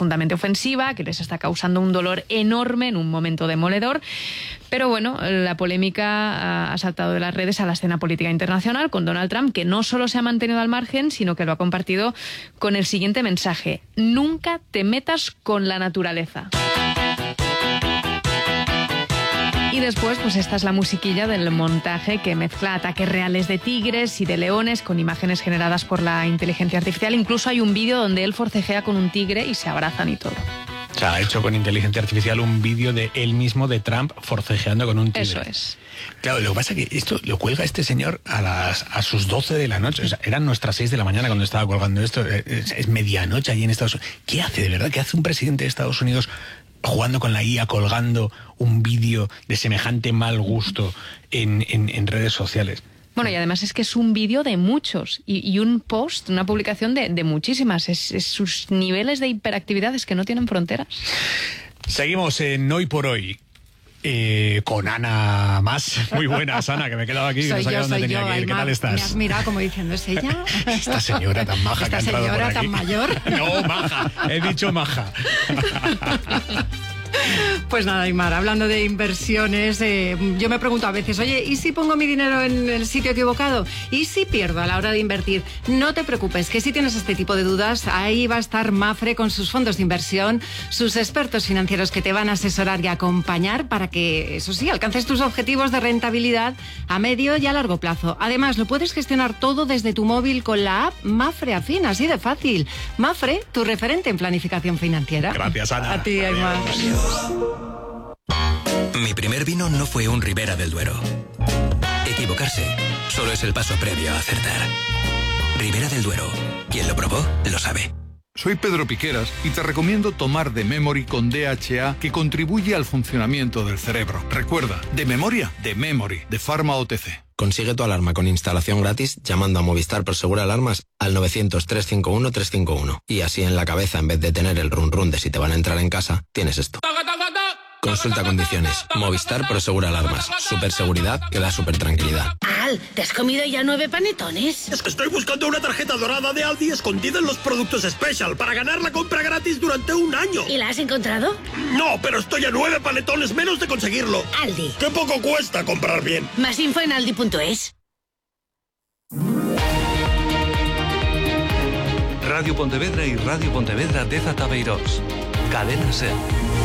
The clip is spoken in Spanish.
profundamente ofensiva, que les está causando un dolor enorme en un momento demoledor. Pero bueno, la polémica ha saltado de las redes a la escena política internacional con Donald Trump, que no solo se ha mantenido al margen, sino que lo ha compartido con el siguiente mensaje: nunca te metas con la naturaleza. Y después, pues esta es la musiquilla del montaje que mezcla ataques reales de tigres y de leones con imágenes generadas por la inteligencia artificial. Incluso hay un vídeo donde él forcejea con un tigre y se abrazan y todo. O sea, ha hecho con inteligencia artificial un vídeo de él mismo, de Trump, forcejeando con un tigre. Eso es. Claro, lo que pasa es que esto lo cuelga este señor a sus 12 de la noche. O sea, eran nuestras 6 de la mañana cuando estaba colgando esto. Es medianoche allí en Estados Unidos. ¿Qué hace, de verdad? ¿Qué hace un presidente de Estados Unidos jugando con la IA, colgando un vídeo de semejante mal gusto en redes sociales? Bueno, y además es que es un vídeo de muchos y un post, una publicación de muchísimas. Es sus niveles de hiperactividad es que no tienen fronteras. Seguimos en Hoy por Hoy. Con Ana Mas. Muy buenas, Ana, que me he quedado aquí, que no sabía dónde tenía que ir. ¿Qué tal estás? Me has mirado como diciendo, ¿es ella? Esta señora tan maja que ha entrado por aquí. Esta señora tan mayor. No, maja, he dicho maja. Pues nada, Aymar, hablando de inversiones, yo me pregunto a veces, oye, ¿y si pongo mi dinero en el sitio equivocado? ¿Y si pierdo a la hora de invertir? No te preocupes, que si tienes este tipo de dudas, ahí va a estar Mapfre con sus fondos de inversión, sus expertos financieros que te van a asesorar y acompañar para que, eso sí, alcances tus objetivos de rentabilidad a medio y a largo plazo. Además, lo puedes gestionar todo desde tu móvil con la app Mapfre Afín, así de fácil. Mapfre, tu referente en planificación financiera. Gracias, Ana. A ti, Aymar. Mi primer vino no fue un Ribera del Duero. Equivocarse solo es el paso previo a acertar. Ribera del Duero. Quien lo probó, lo sabe. Soy Pedro Piqueras y te recomiendo tomar The Memory con DHA, que contribuye al funcionamiento del cerebro. Recuerda, de memoria, The Memory, de Pharma OTC. Consigue tu alarma con instalación gratis llamando a Movistar Prosegur Alarmas al 900-351-351. Y así en la cabeza, en vez de tener el run run de si te van a entrar en casa, tienes esto. Consulta condiciones. Movistar Prosegur Alarmas. Super seguridad que da super tranquilidad. Al, ¿te has comido ya 9 panetones? Es que estoy buscando una tarjeta dorada de Aldi escondida en los productos Special para ganar la compra gratis durante un año. ¿Y la has encontrado? No, pero estoy a 9 panetones menos de conseguirlo. Aldi. ¡Qué poco cuesta comprar bien! Más info en aldi.es. Radio Pontevedra y Radio Pontevedra de Zatabeirós. Cadena SER.